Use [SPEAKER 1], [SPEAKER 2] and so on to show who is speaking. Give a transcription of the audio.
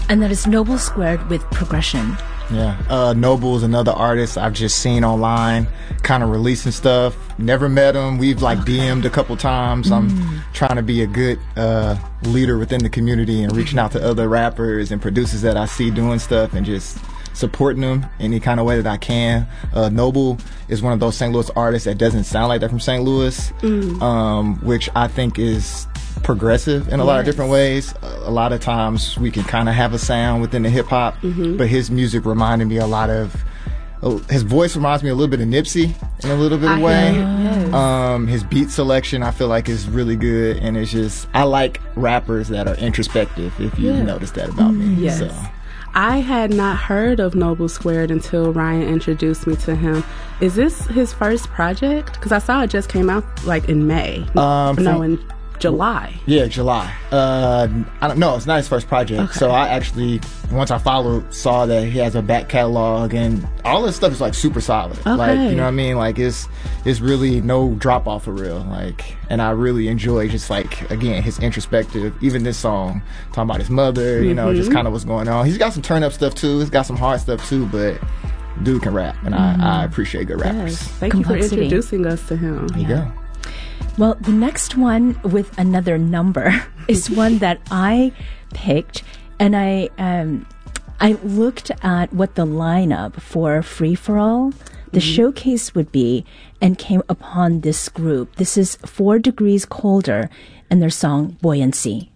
[SPEAKER 1] And that is Noble squared with Progression.
[SPEAKER 2] Yeah, Noble is another artist I've just seen online, kind of releasing stuff. Never met him. We've like DM'd a couple times. I'm trying to be a good leader within the community and reaching out to other rappers and producers that I see doing stuff and just supporting them any kind of way that I can. Noble is one of those St. Louis artists that doesn't sound like they're from St. Louis, which I think is progressive in a lot of different ways. A lot of times we can kind of have a sound within the hip hop, but his music reminded me a lot of his voice reminds me a little bit of Nipsey in a little bit of way. His beat selection I feel like is really good, and it's just I like rappers that are introspective, if you noticed that about me.
[SPEAKER 3] Yes.
[SPEAKER 2] So
[SPEAKER 3] I had not heard of Noble Squared until Ryan introduced me to him. Is this his first project? Because I saw it just came out like in May. In July.
[SPEAKER 2] Yeah, July. I don't know. It's not his first project.
[SPEAKER 3] Okay.
[SPEAKER 2] So I actually, once I followed, saw that he has a back catalog, and all this stuff is like super solid.
[SPEAKER 3] Okay.
[SPEAKER 2] Like, you know what I mean? Like it's really no drop off for real. Like, and I really enjoy just like, again, his introspective, even this song, talking about his mother, you know, just kind of what's going on. He's got some turn up stuff too. He's got some hard stuff too, but dude can rap, and I appreciate good rappers.
[SPEAKER 3] Yes. Thank you for introducing us to him.
[SPEAKER 2] There you go.
[SPEAKER 1] Well, the next one with another number is one that I picked, and I looked at what the lineup for Free For All, the showcase would be, and came upon this group. This is 4 Degrees Colder and their song Buoyancy.